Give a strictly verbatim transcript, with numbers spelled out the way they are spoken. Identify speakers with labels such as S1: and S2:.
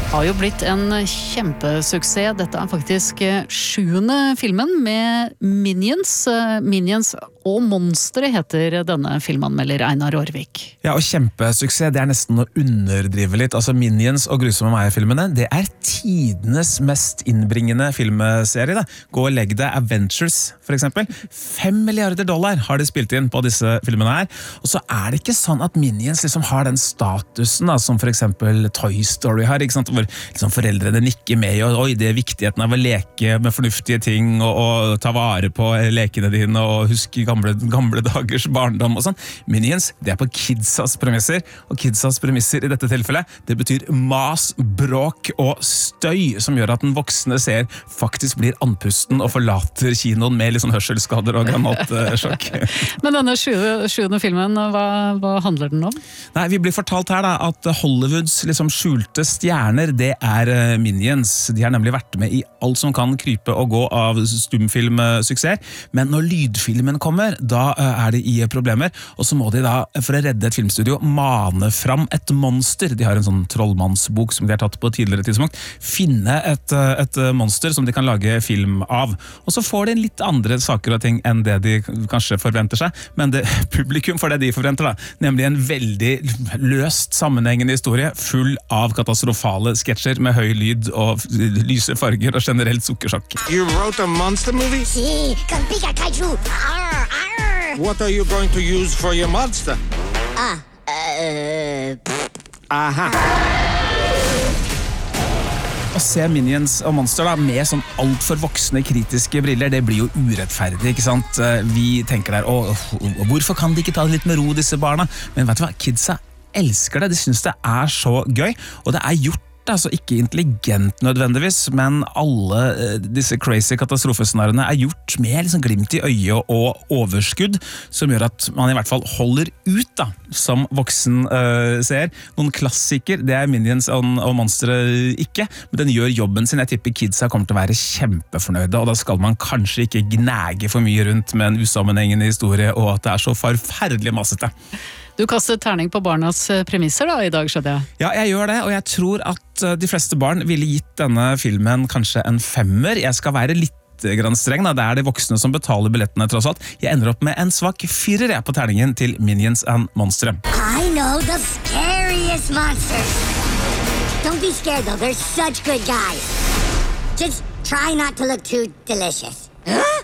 S1: har jo blitt en kjempesuksess. Dette er faktisk sjuende filmen med Minions. Minions og Monstre heter denne filmanmelder Einar Aarvik.
S2: Ja, og kjempesuksess, det er nesten å underdrive litt. Altså Minions og Grusomme meg-filmene, det er tidenes mest innbringende filmserie. Da. Gå og legg deg Adventures, for eksempel. Fem milliarder dollar har de spilt inn på disse filmene her. Og så er det ikke sånn at Minions liksom har den statusen da, som for eksempel Toy Story har, ikke sant? Hvor liksom foreldrene nikker med, og oi, det er viktigheten av å leke med fornuftige ting, og, og ta vare på lekene dine, og huske gamle, gamle dagers barndom og sånn. Minions, det er på kidsas premisser, og kidsas premisser i dette tilfellet, det betyr mas, bråk og støy, som gjør at den voksne ser faktisk blir andpusten og forlater kinoen med litt sånn hørselsskader og granatsjokk.
S1: Men denne sjuende filmen, hva, hva handler den om?
S2: Nei, vi blir fortalt her da, at Hollywoods liksom skjulte stjerner, det er Minions. De har nemlig vært med i alt som kan krype og gå av stumfilmsuksess, men når lydfilmen kommer, da er de i problemer, og så må de da, for å redde et filmstudio, mane fram et monster. De har en sånn trollmannsbok som de har tatt på et tidligere tidspunkt. Finne et, et monster som de kan lage film av. Og så får de litt andre saker og ting enn det de kanskje forventer seg, men det publikum får det de forventer da, nemlig en veldig løst sammenhengende historie, full av katastrofale sketsjer med høy lyd og lyse farger og generelt sukkersjokk.
S3: You wrote a monster movie?
S4: Sí, con Pika Kaiju. Arr, arr.
S3: What are you going to use for your monster?
S4: Ah, uh,
S3: Aha.
S2: Å se Minions og Monster da, med sånn alt for voksne kritiske briller, det blir jo urettferdig, ikke sant? Vi tenker der, å, hvorfor kan de ikke ta det litt med ro, disse barna? Men vet du hva, kidsa elsker det, de synes det er så gøy, og det er gjort altså ikke intelligent nødvendigvis, men alle disse crazy katastrofescenariene er gjort med liksom glimt i øyet og overskudd, som gjør at man i hvert fall holder ut da, som voksen uh, ser. Noen klassiker, det er Minions og, og Monstre ikke, men den gjør jobben sin. Jeg tipper kidsa kommer til å være kjempefornøyde, og da skal man kanskje ikke gnage for mye rundt med en usammenhengende historie, og at det er så forferdelig massete.
S1: Du kastet terning på barnas premisser da, i dag, skjønner jeg.
S2: Ja, jeg gjør det, og jeg tror at de fleste barn ville gitt denne filmen kanskje en femmer. Jeg skal være litt grann streng, da. Det er de voksne som betaler billettene tross alt. Jeg ender opp med en svak firer jeg på terningen til Minions and Monstre.
S4: I know the scariest monsters. Don't be scared though, they're such good guys. Just try not to look too delicious. Huh?